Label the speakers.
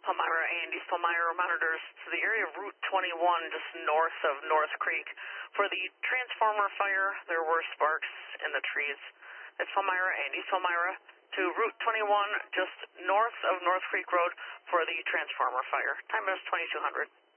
Speaker 1: Palmyra and East Palmyra monitors to the area of Route 21 just north of North Creek. For the transformer fire, there were sparks in the trees. That's Palmyra and East Palmyra to Route 21 just north of North Creek Road for the transformer fire. Time is 2200.